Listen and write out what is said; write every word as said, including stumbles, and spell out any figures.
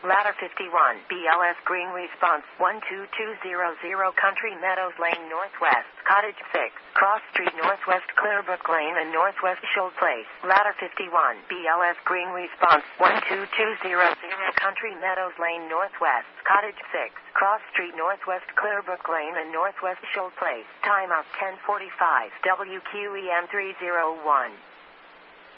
Ladder fifty-one, B L S Green Response, one two two zero zero Country Meadows Lane Northwest, Cottage six, Cross Street Northwest Clearbrook Lane and Northwest Shoal Place. Ladder fifty-one, B L S Green Response, one two two zero zero Country Meadows Lane Northwest, Cottage six, Cross Street Northwest Clearbrook Lane and Northwest Shoal Place. Timeout ten forty-five, W Q E M three oh one.